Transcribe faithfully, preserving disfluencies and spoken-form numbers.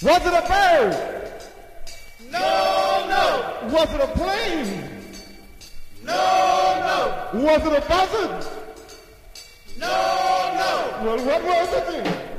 Was it a bird? No, no. Was it a plane? No, no. Was it a buzzard? No, no. Well, what was it then?